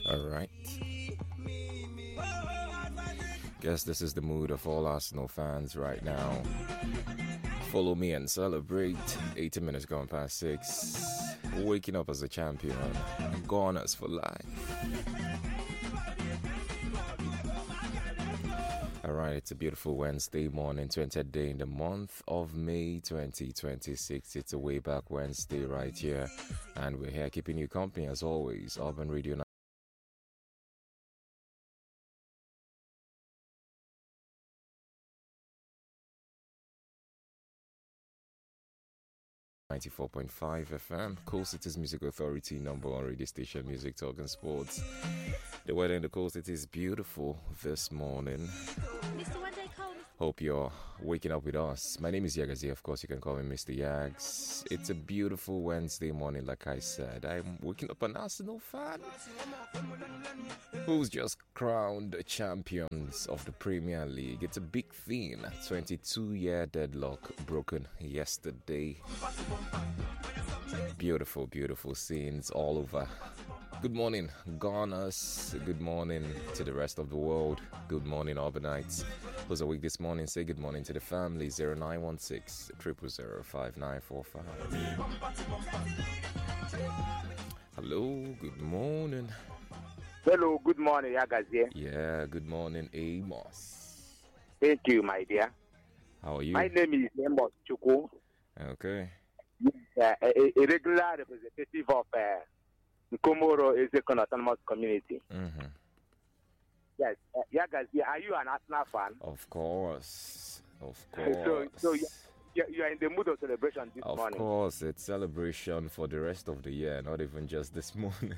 All right. Guess this is the mood of all Arsenal fans right now. Follow me and celebrate. 80 minutes gone past 6. Waking up as a champion. Gunners for life. Alright, it's a beautiful Wednesday morning, 20th day in the month of May 2026. It's a way back Wednesday right here. And we're here keeping you company as always. Urban Radio 94.5 FM, Cool Cities Music Authority, number one radio station, music, talk, and sports. The weather in the Cool City is beautiful this morning. Hope you're waking up with us. My name is Yagazi, of course, you can call me Mr. Yags. It's a beautiful Wednesday morning, like I said. I'm waking up an Arsenal fan who's just crowned champions of the Premier League. It's a big thing. 22-year deadlock broken yesterday. Beautiful, beautiful scenes all over. Good morning, Gunners. Good morning to the rest of the world. Good morning, Urbanites. Who's awake this morning? Say good morning to the family. 0916 000 5945. Hello, good morning. Hello, good morning, Yagazie. Yeah, good morning, Amos. Thank you, my dear. How are you? My name is Amos Chuku. Okay. A regular representative of Nkomoro Ezekon Autonomous Community. Mm-hmm. Yes, Yagazie, are you an Arsenal fan? Of course. Of course. So you are in the mood of celebration this morning. Of course, it's celebration for the rest of the year, not even just this morning.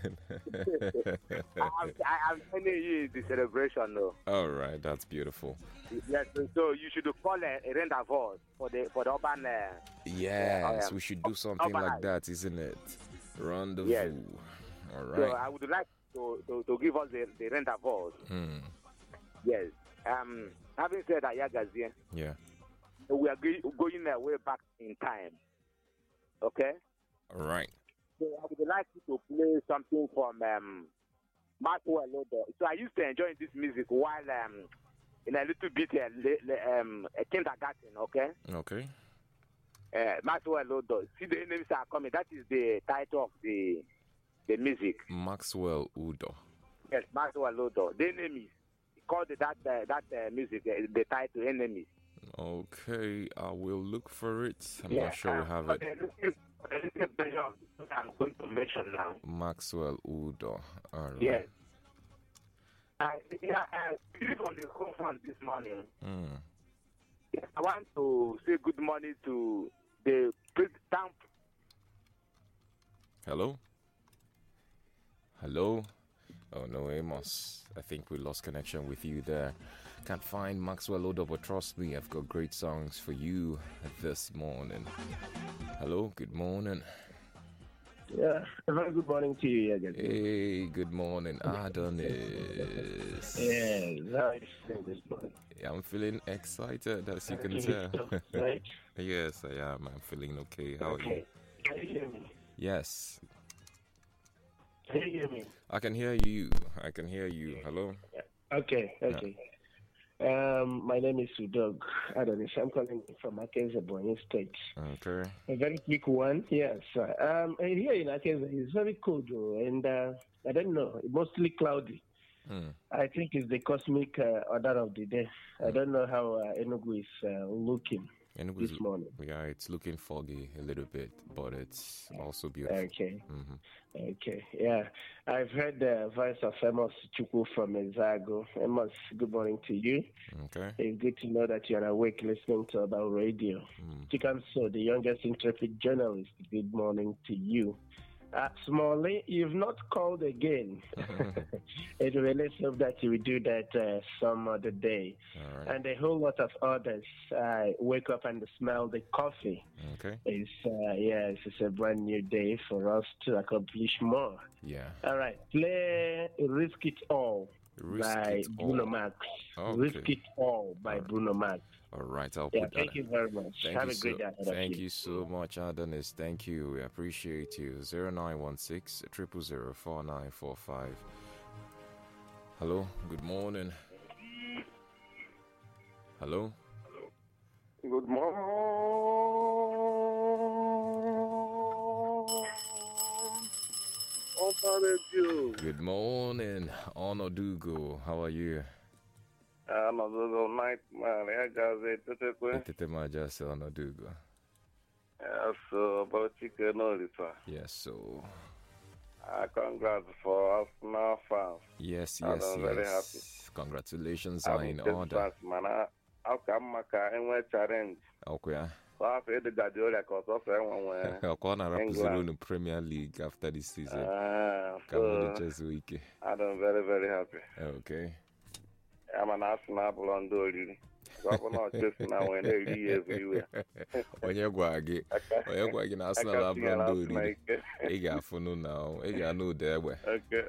I'm telling you the celebration, though. All right, that's beautiful. Yes, so you should call a rendezvous for the urban. Yes, we should do something like that, isn't it? Rendezvous. Yes. All right. So I would like to give us the rendezvous. Yes. Having said that, Yagazie. Yeah. We are going way back in time. Okay? All right. So I would like you to play something from Maxwell Lodo. So I used to enjoy this music while in a little bit kindergarten, okay? Okay. Maxwell Lodo. See, the names are coming. That is the title of the music. Maxwell Udo. Yes, Maxwell Lodo. The name is called that music, the title Enemies. Okay, I will look for it. I'm not sure we have it. I'm going to mention now. Maxwell Udo. All right. Yes. On the home front this morning. Yes, I want to say good morning to the president. Hello? Hello? Oh no, Amos. I think we lost connection with you there. Can't find Maxwell Odo, but trust me, I've got great songs for you this morning. Hello, good morning. Yeah, a very good morning to you again. Hey, good morning, Adonis. Yeah, nice this morning. Yeah, I'm feeling excited, as you can tell. Right? Yes, I am. I'm feeling okay. How are you? Can you hear me? Yes. Can you hear me? I can hear you. I can hear you. Hello? Okay. My name is Sudog Adonis. I'm calling from Akeza, Borno State. Okay. A very quick one, yes. Here in Akeza, it's very cold, and I don't know, mostly cloudy. I think it's the cosmic order of the day. I don't know how Enugu is looking this morning. Yeah, it's looking foggy a little bit, but it's also beautiful. Okay. Okay, yeah. I've heard the voice of Amos Chuku from Ezago. Amos, good morning to you. Okay. It's good to know that you're awake listening to About Radio. Chikamso, the youngest intrepid journalist, good morning to you. Smalley, you've not called again. Anyway, let's hope that you will do that some other day. All right. And a whole lot of others wake up and smell the coffee. Okay. It's a brand new day for us to accomplish more. Yeah. All right. Play Risk It All by Bruno Mars. Okay. Risk It All by Bruno Mars. All right, I'll put that. Thank you very much. Have a great day. Thank you so much, Adonis. Thank you. We appreciate you. 0916 000 4945. Hello, good morning. Hello. Good morning. Good morning, Onodugo. How are you? Onodugo nightmare. Onodugo. Yes, about chicken Olisa. Yes, so. Congrats for Arsenal fans. Yes, I'm very happy. Congratulations are in order. Fans, man. How come I challenge? Okay. So I feel the Guardiola because of I'll in the Premier League after this season. So I'm very, very happy. Okay. I'm an Arsenal blonde. Governor just now when they leave everywhere. When you're going to Arsenal blonde, you got for no now. You got no there. Okay.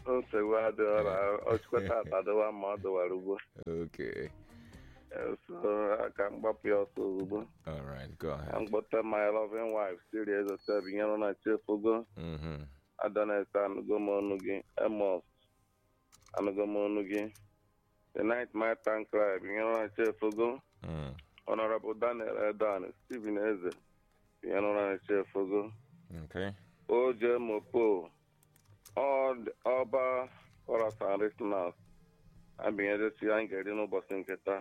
Okay. So I can bop your soul. All right, go ahead. I'm but my loving wife still is a 7 year on a cheerful go. I don't understand go monugi, Amos. I'm a go monugi. The night my tank club, you know, a cheerful go. Honorable Daniel Don, Stephen Eze, you know, a cheerful go. Okay. Oh, Jemopo, all the Oba, or a fan listeners. I'm being able to see I'm getting no bossing guitar.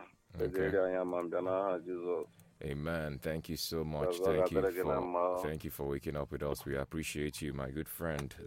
Amen. Thank you so much. Thank you for waking up with us. We appreciate you, my good friend.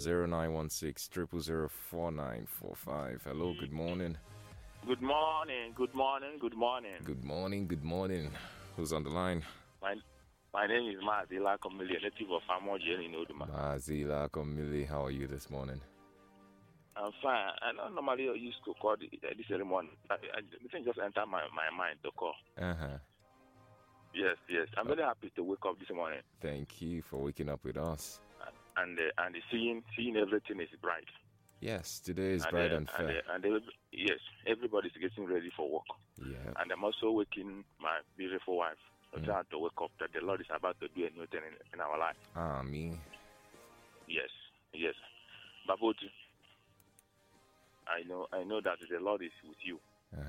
0916-0004945. Hello, good morning. Good morning. Good morning. Good morning. Good morning. Good morning. Who's on the line? My name is Mazila Komili, native of Amoje in Oduma. Mazila Komili, how are you this morning? I'm fine. I don't normally used to call this ceremony. The thing just entered my mind to call. Yes. I'm very happy to wake up this morning. Thank you for waking up with us. And seeing everything is bright. Yes, today is bright and fair. Yes, everybody's getting ready for work. Yeah. And I'm also waking my beautiful wife. I have to wake up that the Lord is about to do a new thing in our life. Amen. Yes. Baboji. I know that the Lord is with you.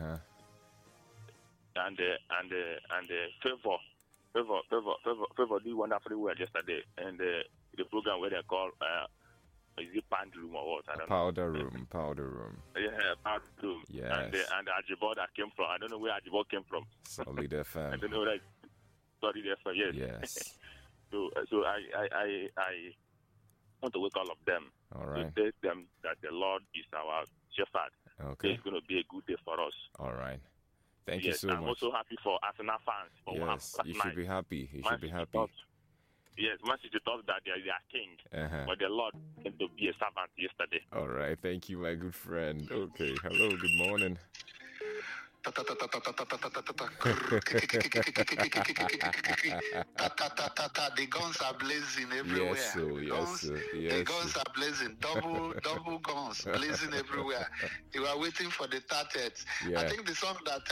And favor did wonderfully well yesterday. And the program where they call is it Pand Room or what? I don't know. Powder room. Yeah, Powder Room. Yes. And the Ajibod that came from. I don't know where Ajibod came from. Solid FM. I don't know where Solid FM. Yes. Yes. So I want to wake all of them. All right. To tell them that the Lord is our shepherd. Okay. It's going to be a good day for us. All right. Thank you so much. I'm also happy for Arsenal fans. Yes, you should be happy. You should be happy. Yes, Man City thought that they are king, but the Lord came to be a servant yesterday. All right. Thank you, my good friend. Okay. Hello. Good morning. The guns are blazing everywhere. Yes, sir. The guns are blazing. Double guns blazing everywhere. You are waiting for the 30th. Yeah. I think the song that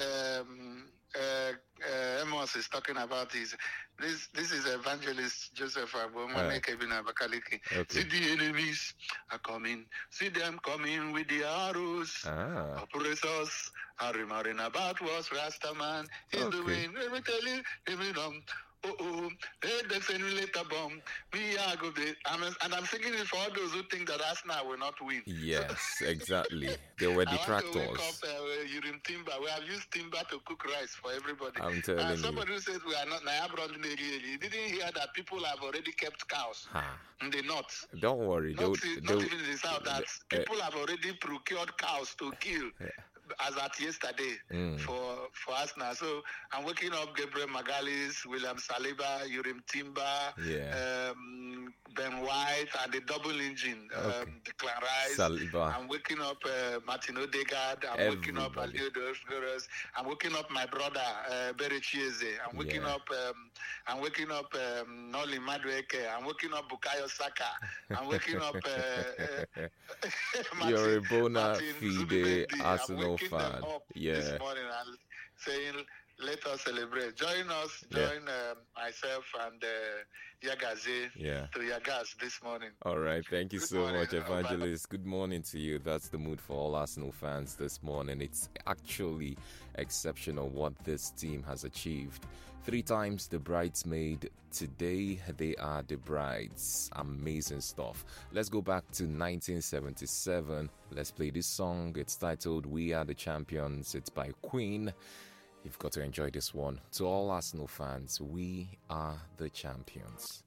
Amos is talking about is this is Evangelist Joseph Abomane Kevin Abakaliki. Okay. See the enemies are coming. See them coming with the arrows. Oppressors are remarking about what Rastaman is doing. Let me tell you, they send me later bomb. And I'm thinking it for all those who think that Arsenal will not win. Yes, exactly. They were detractors. I want to wake up Urim Timber. We have used timber to cook rice for everybody. I'm telling you. Somebody who says we are not you didn't hear that people have already kept cows in the north. Don't worry. Not even in the south. That people have already procured cows to kill. As at yesterday for Arsenal. So I'm waking up Gabriel Magalis, William Saliba, Urim Timber, Ben White, and the double engine, Declan Rice. Saliba. I'm waking up Martin Odegaard. I'm waking up Aliodo Flores. I'm waking up my brother Bere Chieze. I'm waking up Noli Madueke. I'm waking up Bukayo Saka. I'm waking up You're a bona fide Arsenal fan. This morning and saying let us celebrate. Join us, myself and Yagaze to Yagas this morning. All right, thank you so much, Evangelist. Good morning to you. That's the mood for all Arsenal fans this morning. It's actually exceptional what this team has achieved. 3 times the bridesmaid. Today they are the brides. Amazing stuff. Let's go back to 1977. Let's play this song. It's titled We Are the Champions. It's by Queen. You've got to enjoy this one. To all Arsenal fans, we are the champions.